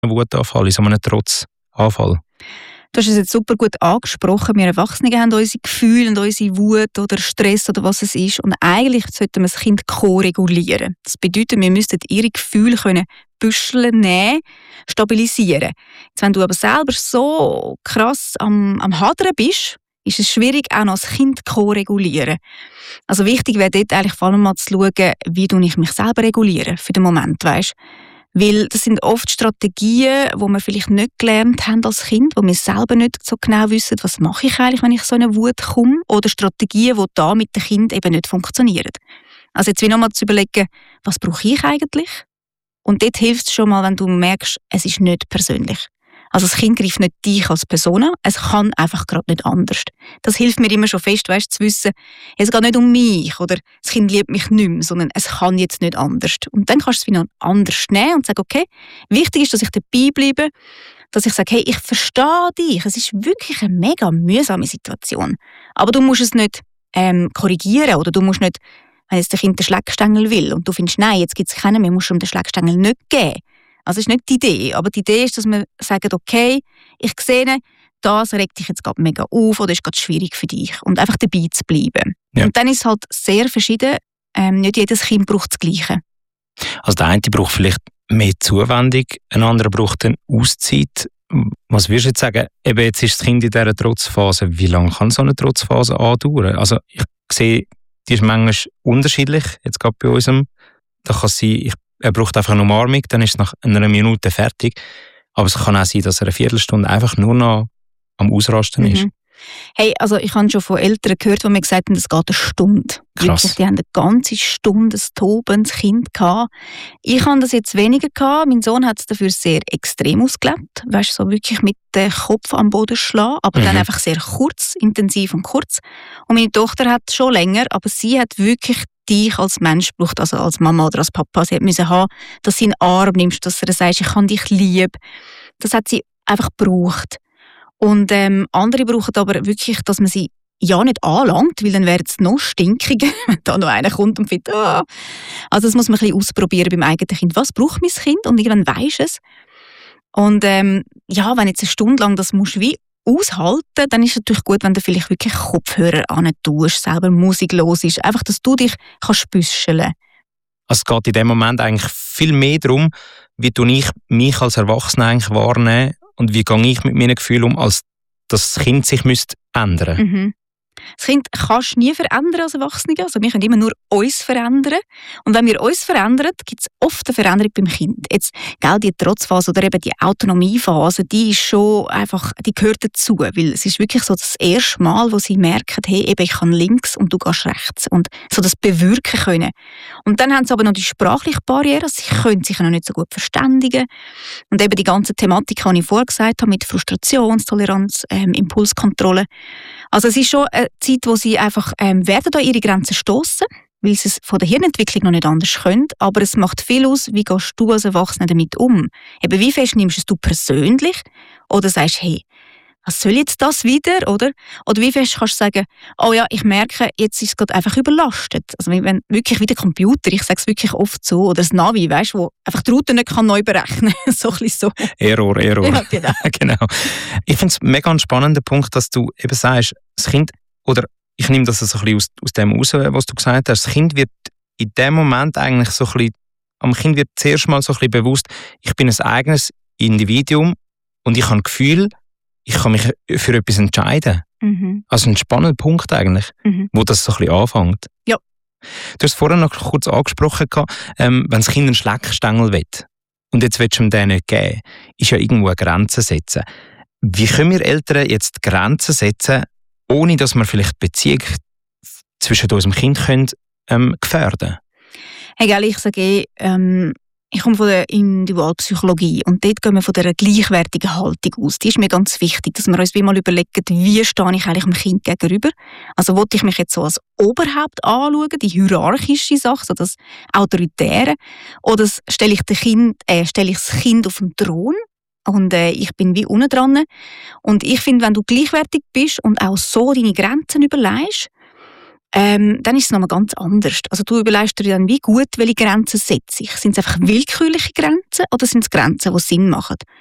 Wutanfall, in so einem Trotzanfall? Du hast es jetzt super gut angesprochen. Wir Erwachsene haben unsere Gefühle und unsere Wut oder Stress oder was es ist. Und eigentlich sollten wir das Kind ko-regulieren. Das bedeutet, wir müssten ihre Gefühle büscheln, nehmen, stabilisieren. Jetzt, wenn du aber selber so krass am Hadern bist, ist es schwierig, auch noch das Kind ko-regulieren. Also wichtig wäre dort eigentlich vor allem mal zu schauen, wie ich mich selber reguliere für den Moment, weisst. Weil das sind oft Strategien, die wir vielleicht nicht gelernt haben als Kind, wo wir selber nicht so genau wissen, was mache ich eigentlich, wenn ich so eine Wut komme, oder Strategien, die da mit dem Kind eben nicht funktionieren. Also jetzt wie nochmal zu überlegen, was brauche ich eigentlich? Und dort hilft es schon mal, wenn du merkst, es ist nicht persönlich. Also das Kind greift nicht dich als Person an, es kann einfach gerade nicht anders. Das hilft mir immer schon fest, weißt, zu wissen, es geht nicht um mich oder das Kind liebt mich nicht mehr, sondern es kann jetzt nicht anders. Und dann kannst du es wieder anders nehmen und sagen, okay, wichtig ist, dass ich dabei bleibe, dass ich sage, hey, ich verstehe dich, es ist wirklich eine mega mühsame Situation. Aber du musst es nicht korrigieren oder du musst nicht, wenn jetzt das Kind den Schleckstängel will und du findest, nein, jetzt gibt es keinen mehr, musst du ihm den Schleckstängel nicht geben. Also das ist nicht die Idee, aber die Idee ist, dass wir sagen, okay, ich sehe, das regt dich jetzt gerade mega auf oder ist gerade schwierig für dich und einfach dabei zu bleiben. Ja. Und dann ist es halt sehr verschieden, nicht jedes Kind braucht das Gleiche. Also der eine braucht vielleicht mehr Zuwendung, ein anderer braucht eine Auszeit. Was würdest du jetzt sagen, eben jetzt ist das Kind in dieser Trotzphase, wie lange kann so eine Trotzphase andauern? Also ich sehe, die ist manchmal unterschiedlich, jetzt gerade bei unserem, da kann es sein, er braucht einfach eine Umarmung, dann ist es nach einer Minute fertig. Aber es kann auch sein, dass er eine Viertelstunde einfach nur noch am Ausrasten ist. Hey, also ich habe schon von Eltern gehört, die mir gesagt haben, es geht eine Stunde. Krass. Wirklich, die haben eine ganze Stunde ein tobendes Kind gehabt. Ich habe das jetzt weniger gehabt. Mein Sohn hat es dafür sehr extrem ausgelebt. Weißt du, so wirklich mit dem Kopf am Boden schlagen, aber dann einfach sehr kurz, intensiv und kurz. Und meine Tochter hat schon länger, aber sie hat wirklich dich als Mensch braucht, also als Mama oder als Papa. Sie musste haben, dass sie in den Arm nimmst, dass du ihr sagst, ich habe dich lieb. Das hat sie einfach gebraucht. Und andere brauchen aber wirklich, dass man sie ja nicht anlangt, weil dann wäre es noch stinkiger, wenn da noch einer kommt und findet, ah. Also das muss man ein bisschen ausprobieren beim eigenen Kind. Was braucht mein Kind? Und irgendwann weisst es. Und ja, wenn jetzt eine Stunde lang das musst wie aushalten, dann ist es natürlich gut, wenn du vielleicht wirklich Kopfhörer tust, selber Musik los ist. Einfach, dass du dich büscheln kannst. Also es geht in dem Moment eigentlich viel mehr darum, wie ich mich als Erwachsener eigentlich wahrnehme und wie gehe ich mit meinen Gefühlen um, als dass das Kind sich ändern müsste. Das Kind kannst du nie verändern als Erwachsene. Also wir können immer nur uns verändern. Und wenn wir uns verändern, gibt es oft eine Veränderung beim Kind. Jetzt, die Trotzphase oder eben die Autonomiephase, die ist schon einfach, die gehört dazu. Weil es ist wirklich so das erste Mal, wo sie merken, hey, eben, ich kann links und du gehst rechts. Und so das bewirken können. Und dann haben sie aber noch die sprachliche Barriere. Sie können sich noch nicht so gut verständigen. Und eben die ganze Thematik, die ich vorher gesagt habe, mit Frustrationstoleranz, Impulskontrolle. Also es ist schon eine Zeit, wo sie einfach werden an ihre Grenzen stoßen, weil sie es von der Hirnentwicklung noch nicht anders können. Aber es macht viel aus, wie gehst du als Erwachsener damit um? Eben, wie fest nimmst du es persönlich? Oder sagst, hey, was soll jetzt das wieder? Oder wie fest kannst du sagen, oh ja, ich merke, jetzt ist es gerade einfach überlastet. Also wenn wirklich wie der Computer, ich sage es wirklich oft so, oder das Navi, weißt, wo einfach die Route nicht kann neu berechnen kann. So ein bisschen so. Error. Ja, genau. Genau. Ich finde es mega ein spannender Punkt, dass du eben sagst, das Kind, oder ich nehme das so ein bisschen aus dem raus, was du gesagt hast, das Kind wird in dem Moment eigentlich so ein bisschen, am Kind wird zuerst mal so ein bisschen bewusst, ich bin ein eigenes Individuum und ich habe ein Gefühl, ich kann mich für etwas entscheiden. Also ein spannender Punkt eigentlich, wo das so ein bisschen anfängt. Ja. Du hast vorhin noch kurz angesprochen, wenn das Kind einen Schleckstängel will und jetzt willst du ihm den nicht geben, ist ja irgendwo eine Grenze setzen. Wie können wir Eltern jetzt Grenzen setzen, ohne dass wir vielleicht die Beziehung zwischen unserem Kind gefährden können? Hey, ich sage, ich komme von der Individualpsychologie und dort gehen wir von dieser gleichwertigen Haltung aus. Die ist mir ganz wichtig, dass wir uns wie mal überlegen, wie stehe ich eigentlich dem Kind gegenüber. Also will ich mich jetzt so als Oberhaupt anschauen, die hierarchische Sache, so das Autoritäre, oder stelle ich das Kind auf den Thron und ich bin wie unten dran. Und ich finde, wenn du gleichwertig bist und auch so deine Grenzen überlegst dann ist es nochmal ganz anders. Also du überlegst dir dann, wie gut, welche Grenzen setze ich. Sind es einfach willkürliche Grenzen oder sind es Grenzen, die Sinn machen?